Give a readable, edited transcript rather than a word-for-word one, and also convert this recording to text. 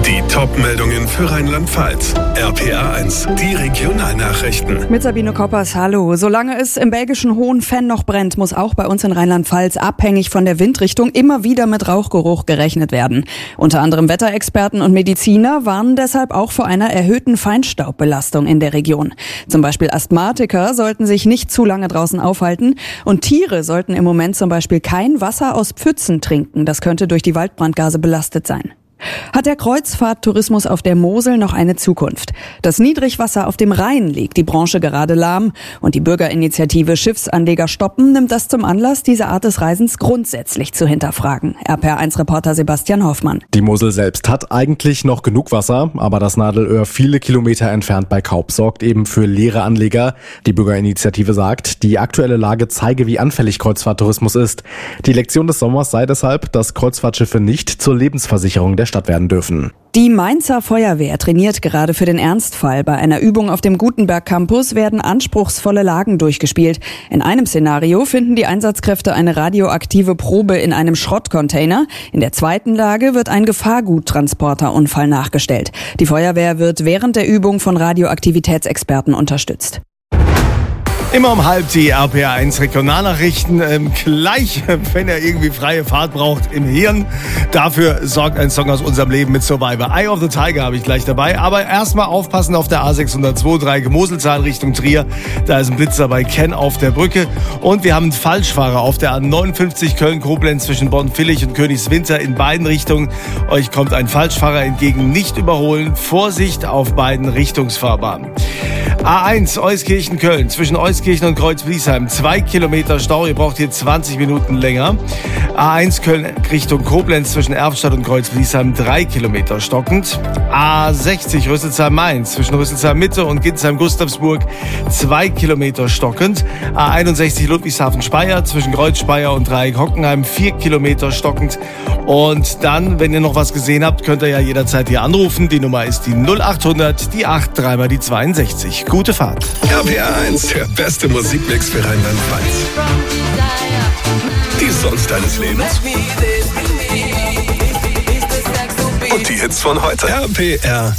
Die Top-Meldungen für Rheinland-Pfalz. RPA1, die Regionalnachrichten. Mit Sabine Koppers, hallo. Solange es im belgischen Hohenfenn noch brennt, muss auch bei uns in Rheinland-Pfalz abhängig von der Windrichtung immer wieder mit Rauchgeruch gerechnet werden. Unter anderem Wetterexperten und Mediziner warnen deshalb auch vor einer erhöhten Feinstaubbelastung in der Region. Zum Beispiel Asthmatiker sollten sich nicht zu lange draußen aufhalten und Tiere sollten im Moment zum Beispiel kein Wasser aus Pfützen trinken. Das könnte durch die Waldbrandgase belastet sein. Hat der Kreuzfahrttourismus auf der Mosel noch eine Zukunft? Das Niedrigwasser auf dem Rhein legt die Branche gerade lahm und die Bürgerinitiative Schiffsanleger stoppen nimmt das zum Anlass, diese Art des Reisens grundsätzlich zu hinterfragen. RPA1-Reporter Sebastian Hoffmann. Die Mosel selbst hat eigentlich noch genug Wasser, aber das Nadelöhr viele Kilometer entfernt bei Kaub sorgt eben für leere Anleger. Die Bürgerinitiative sagt, die aktuelle Lage zeige, wie anfällig Kreuzfahrttourismus ist. Die Lektion des Sommers sei deshalb, dass Kreuzfahrtschiffe nicht zur Lebensversicherung der Stadt werden dürfen. Die Mainzer Feuerwehr trainiert gerade für den Ernstfall. Bei einer Übung auf dem Gutenberg Campus werden anspruchsvolle Lagen durchgespielt. In einem Szenario finden die Einsatzkräfte eine radioaktive Probe in einem Schrottcontainer. In der zweiten Lage wird ein Gefahrguttransporterunfall nachgestellt. Die Feuerwehr wird während der Übung von Radioaktivitätsexperten unterstützt. Immer um halb die RPA1 Regionalnachrichten. Gleich, wenn er irgendwie freie Fahrt braucht im Hirn. Dafür sorgt ein Song aus unserem Leben mit Survivor. Eye of the Tiger habe ich gleich dabei. Aber erstmal aufpassen auf der A602 Moselzahn Richtung Trier. Da ist ein Blitzer bei Ken auf der Brücke. Und wir haben einen Falschfahrer auf der A59 Köln-Koblenz zwischen Bonn-Villig und Königswinter in beiden Richtungen. Euch kommt ein Falschfahrer entgegen. Nicht überholen. Vorsicht auf beiden Richtungsfahrbahnen. A1 Euskirchen-Köln zwischen Euskirchen und Kreuz-Wiesheim. 2 Kilometer Stau, ihr braucht hier 20 Minuten länger. A1 Köln Richtung Koblenz zwischen Erftstadt und Kreuz-Wiesheim. 3 Kilometer stockend. A60 Rüsselsheim-Mainz zwischen Rüsselsheim-Mitte und Ginsheim-Gustavsburg. 2 Kilometer stockend. A61 Ludwigshafen-Speyer zwischen Kreuz-Speyer und Dreieck-Hockenheim. 4 Kilometer stockend. Und dann, wenn ihr noch was gesehen habt, könnt ihr ja jederzeit hier anrufen. Die Nummer ist die 0800, die 8, dreimal die 62. Gute Fahrt. RPA1, der beste Musikmix für Rheinland-Pfalz. Die Songs deines Lebens. Und die Hits von heute. RPR